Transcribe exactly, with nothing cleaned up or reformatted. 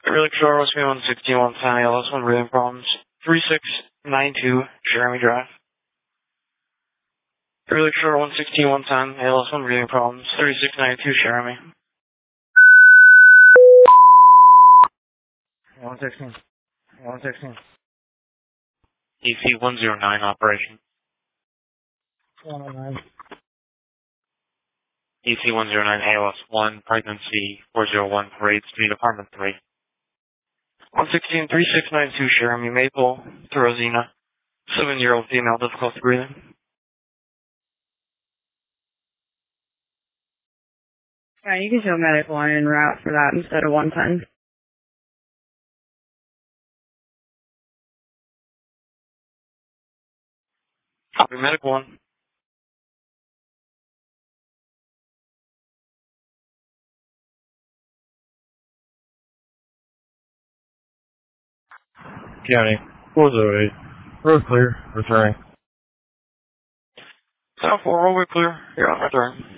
Really Shore, Whiskey one sixteen one ten, A L S one breathing problems. three six nine two, Jeremy Drive. Really Shore, one sixteen one ten, A L S one breathing problems. three six nine two, Jeremy. one sixteen. one sixteen. E C one zero nine operation. one oh nine. E C one zero nine, A L S one, pregnancy four zero one, Parade Street, apartment three. one sixteen three six nine two, Jeremy Maple, to Rosina. seven-year-old female, difficulty breathing. Yeah, you can show medical one en route for that instead of one ten. Copy medical one. County. four zero eight. Road clear. Returning. South four, roadway clear. You're on return.